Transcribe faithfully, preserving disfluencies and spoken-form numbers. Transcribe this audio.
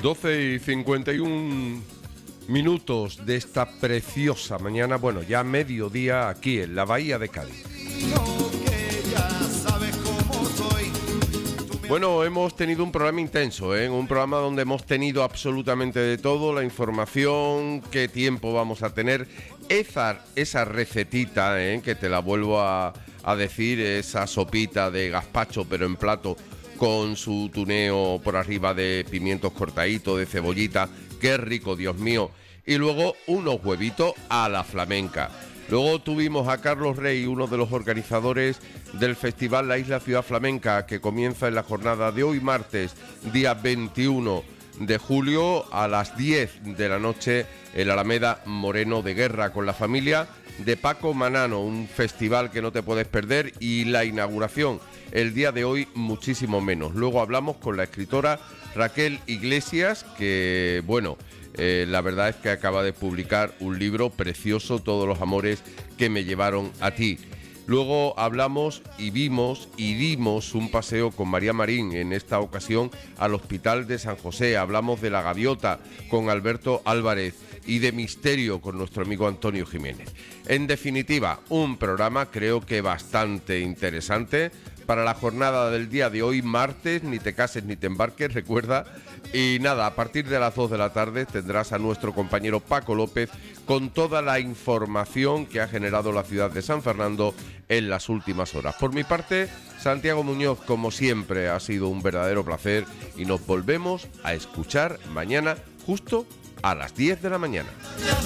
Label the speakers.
Speaker 1: doce y cincuenta y un minutos de esta preciosa mañana, bueno, ya mediodía aquí en la Bahía de Cádiz. Bueno, hemos tenido un programa intenso, ¿eh? Un programa donde hemos tenido absolutamente de todo, la información, qué tiempo vamos a tener, esa, esa recetita, ¿eh? Que te la vuelvo a, a decir, esa sopita de gazpacho pero en plato con su tuneo por arriba de pimientos cortaditos, de cebollita, qué rico, Dios mío, y luego unos huevitos a la flamenca. Luego tuvimos a Carlos Rey, uno de los organizadores del festival La Isla Ciudad Flamenca, que comienza en la jornada de hoy, martes, día veintiuno de julio, a las diez de la noche, en la Alameda Moreno de Guerra, con la familia de Paco Manano, un festival que no te puedes perder, y la inauguración el día de hoy muchísimo menos. Luego hablamos con la escritora Raquel Iglesias, que, bueno, eh, la verdad es que acaba de publicar un libro precioso, Todos los amores que me llevaron a ti. Luego hablamos y vimos y dimos un paseo con María Marín, en esta ocasión al Hospital de San José. Hablamos de La Gaviota con Alberto Álvarez y de misterio con nuestro amigo Antonio Jiménez. En definitiva, un programa creo que bastante interesante para la jornada del día de hoy, martes. Ni te cases ni te embarques, recuerda. Y nada, a partir de las dos de la tarde tendrás a nuestro compañero Paco López con toda la información que ha generado la ciudad de San Fernando en las últimas horas. Por mi parte, Santiago Muñoz, como siempre, ha sido un verdadero placer y nos volvemos a escuchar mañana justo a las diez de la mañana.